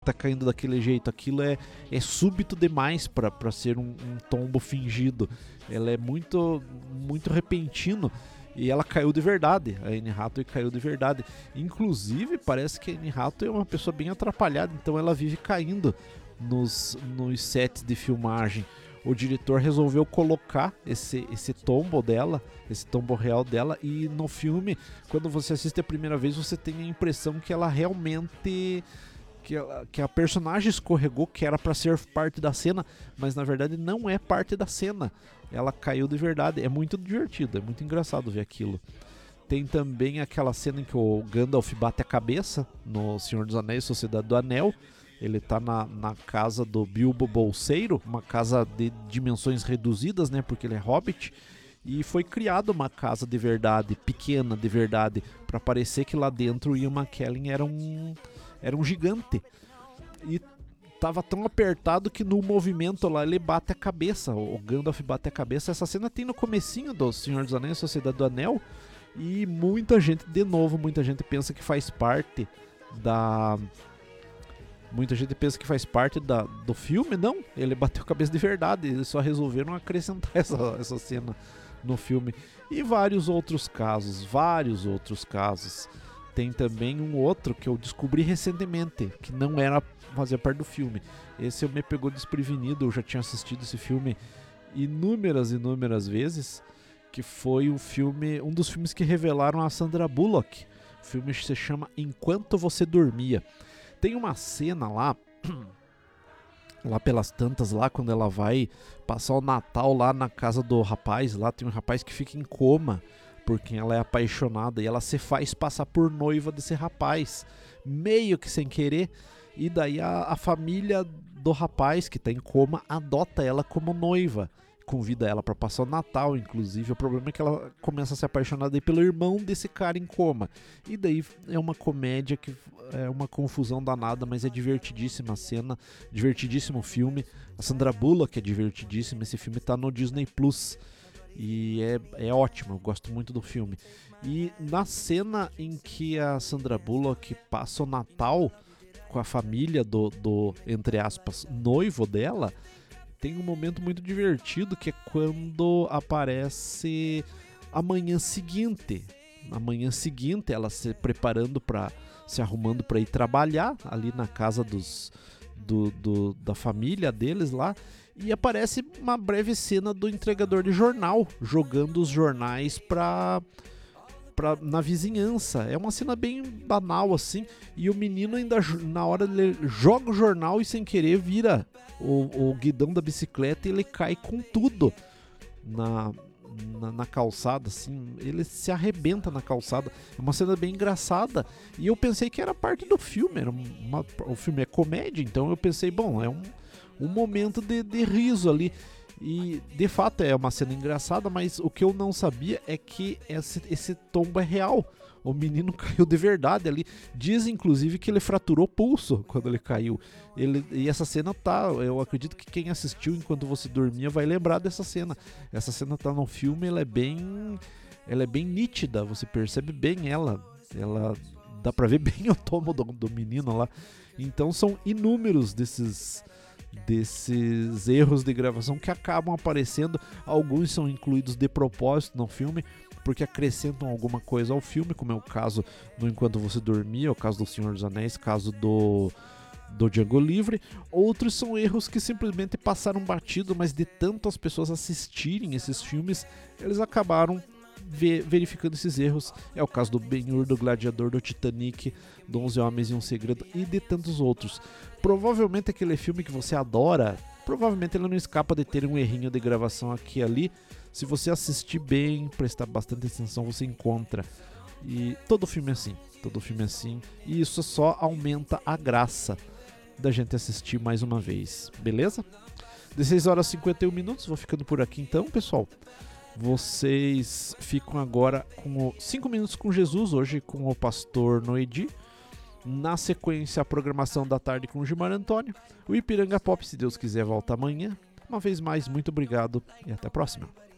tá caindo daquele jeito. Aquilo é súbito demais para ser um tombo fingido. Ela é muito, muito repentino. E ela caiu de verdade, a Anne Hathaway caiu de verdade. Inclusive, parece que a Anne Hathaway é uma pessoa bem atrapalhada, então ela vive caindo nos sets de filmagem. O diretor resolveu colocar esse tombo dela, esse tombo real dela, e no filme, quando você assiste a primeira vez, você tem a impressão que ela realmente... Que a personagem escorregou, que era pra ser parte da cena, mas na verdade não é parte da cena. Ela caiu de verdade. É muito divertido, é muito engraçado ver aquilo. Tem também aquela cena em que o Gandalf bate a cabeça no Senhor dos Anéis, Sociedade do Anel. Ele tá na casa do Bilbo Bolseiro, uma casa de dimensões reduzidas, né, porque ele é hobbit. E foi criada uma casa de verdade, pequena de verdade, para parecer que lá dentro o Ian McKellen era um gigante. E tava tão apertado que no movimento lá ele bate a cabeça. O Gandalf bate a cabeça. Essa cena tem no comecinho do Senhor dos Anéis, Sociedade do Anel. E muita gente pensa que faz parte do filme. Não, ele bateu a cabeça de verdade. Eles só resolveram acrescentar essa cena no filme. E vários outros casos. Tem também um outro que eu descobri recentemente, que não fazia parte do filme. Esse me pegou desprevenido, eu já tinha assistido esse filme inúmeras vezes, que foi um dos filmes que revelaram a Sandra Bullock. O filme se chama Enquanto Você Dormia. Tem uma cena lá pelas tantas, lá quando ela vai passar o Natal lá na casa do rapaz, lá tem um rapaz que fica em coma, por quem ela é apaixonada, e ela se faz passar por noiva desse rapaz, meio que sem querer, e daí a família do rapaz que tá em coma adota ela como noiva, convida ela para passar o Natal, inclusive. O problema é que ela começa a se apaixonar daí pelo irmão desse cara em coma, e daí é uma comédia que é uma confusão danada, mas é divertidíssima a cena, divertidíssimo o filme. A Sandra Bullock é divertidíssima, esse filme tá no Disney Plus. E é ótimo, eu gosto muito do filme. E na cena em que a Sandra Bullock passa o Natal com a família do entre aspas, noivo dela, tem um momento muito divertido, que é quando aparece a manhã seguinte. Na manhã seguinte, ela se preparando se arrumando para ir trabalhar ali na casa da família deles lá. E aparece uma breve cena do entregador de jornal, jogando os jornais na vizinhança. É uma cena bem banal assim, e o menino ainda, na hora ele joga o jornal e sem querer vira o guidão da bicicleta, e ele cai com tudo na calçada, assim, ele se arrebenta na calçada. É uma cena bem engraçada, e eu pensei que era parte do filme, o filme é comédia, então eu pensei, bom, é um momento de riso ali. E de fato é uma cena engraçada, mas o que eu não sabia é que esse tombo é real. O menino caiu de verdade ali. Diz inclusive que ele fraturou o pulso quando ele caiu. E essa cena eu acredito que quem assistiu Enquanto Você Dormia vai lembrar dessa cena. Essa cena tá no filme, ela é bem nítida, você percebe bem ela dá pra ver bem o tombo do menino lá. Então são inúmeros desses erros de gravação que acabam aparecendo. Alguns são incluídos de propósito no filme, porque acrescentam alguma coisa ao filme, como é o caso do Enquanto Você Dormia, o caso do Senhor dos Anéis, caso do Django Livre. Outros são erros que simplesmente passaram batido, mas de tantas pessoas assistirem esses filmes, eles acabaram verificando esses erros. É o caso do Ben-Hur, do Gladiador, do Titanic, do 11 Homens e um Segredo e de tantos outros. Provavelmente aquele filme que você adora, provavelmente ele não escapa de ter um errinho de gravação aqui e ali. Se você assistir bem, prestar bastante atenção, você encontra. E todo filme é assim, e isso só aumenta a graça da gente assistir mais uma vez, beleza? 16 horas e 51 minutos, vou ficando por aqui então, pessoal. Vocês ficam agora com 5 Minutos com Jesus, hoje com o pastor Noedi. Na sequência, a programação da tarde com o Gilmar Antônio. O Ipiranga Pop, se Deus quiser, volta amanhã. Uma vez mais, muito obrigado e até a próxima.